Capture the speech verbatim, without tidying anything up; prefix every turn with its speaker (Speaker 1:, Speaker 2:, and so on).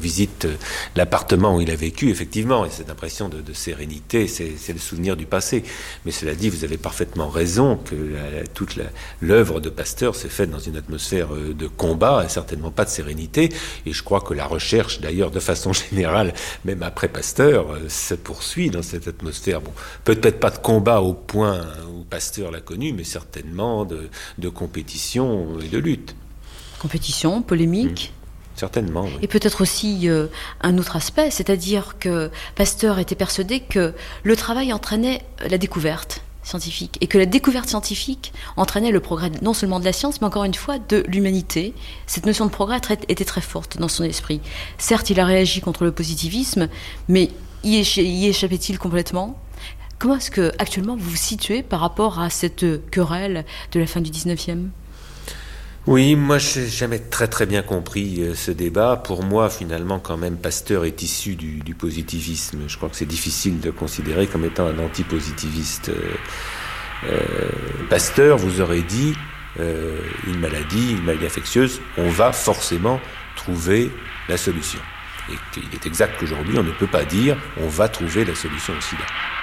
Speaker 1: visite l'appartement où il a vécu, effectivement, et cette impression de, de sérénité, c'est, c'est le souvenir du passé. Mais cela dit, vous avez parfaitement raison que la, toute la, l'œuvre de Pasteur s'est faite dans une atmosphère de combat et certainement pas de sérénité. Et je crois que la recherche, d'ailleurs, de façon générale, même après Pasteur, se poursuit dans cette atmosphère. Bon, peut-être pas de combat au point où Pasteur l'a connu, mais certainement de, de compétition et de lutte.
Speaker 2: Compétition, polémique.
Speaker 1: Mmh. Certainement, oui.
Speaker 2: Et peut-être aussi euh, un autre aspect, c'est-à-dire que Pasteur était persuadé que le travail entraînait la découverte scientifique et que la découverte scientifique entraînait le progrès non seulement de la science, mais encore une fois de l'humanité. Cette notion de progrès très, était très forte dans son esprit. Certes, il a réagi contre le positivisme, mais y, écha- y échappait-il complètement ? Comment est-ce que actuellement vous vous situez par rapport à cette querelle de la fin du dix-neuvième ?
Speaker 1: Oui, moi je n'ai jamais très très bien compris euh, ce débat. Pour moi, finalement, quand même, Pasteur est issu du, du positivisme. Je crois que c'est difficile de considérer comme étant un antipositiviste. Euh, euh, Pasteur vous aurait dit, euh, une maladie, une maladie infectieuse, on va forcément trouver la solution. Et il est exact qu'aujourd'hui, on ne peut pas dire on va trouver la solution au sida.